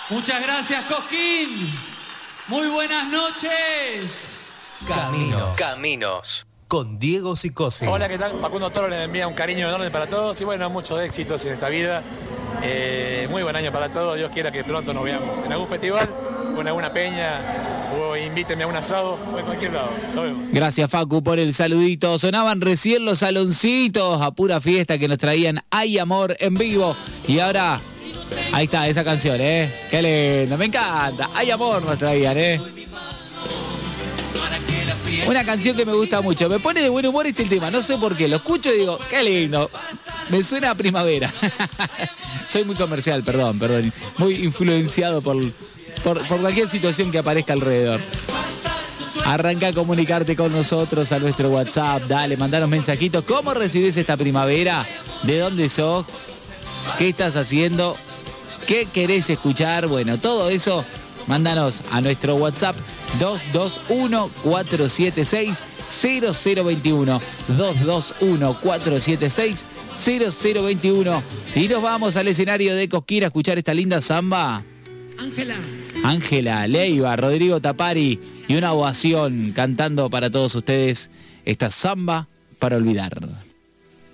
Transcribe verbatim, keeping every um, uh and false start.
Muchas gracias, Cosquín. Muy buenas noches. Caminos. Caminos. Con Diego Sicosi. Hola, ¿qué tal? Facundo Toro les envía un cariño enorme para todos y bueno, muchos éxitos en esta vida. Eh, muy buen año para todos. Dios quiera que pronto nos veamos en algún festival, o en alguna peña, o invítenme a un asado, o en cualquier lado. Nos vemos. Gracias, Facu, por el saludito. Sonaban recién los saloncitos a pura fiesta que nos traían Hay Amor en vivo. Y ahora, ahí está esa canción, ¿eh? Qué lindo, me encanta. Hay Amor nos traían, ¿eh? Una canción que me gusta mucho. Me pone de buen humor este el tema. No sé por qué. Lo escucho y digo, qué lindo. Me suena a primavera. Soy muy comercial, perdón, perdón. Muy influenciado por, por, por cualquier situación que aparezca alrededor. Arranca a comunicarte con nosotros a nuestro WhatsApp. Dale, mandanos mensajitos. ¿Cómo recibís esta primavera? ¿De dónde sos? ¿Qué estás haciendo? ¿Qué querés escuchar? Bueno, todo eso, mándanos a nuestro WhatsApp dos dos uno, cuatro siete seis, cero cero dos uno. dos dos uno, cuatro siete seis, cero cero dos uno. Y nos vamos al escenario de Cosquín a escuchar esta linda samba. Ángela. Ángela Leiva, Rodrigo Tapari y una ovación cantando para todos ustedes esta samba para olvidar.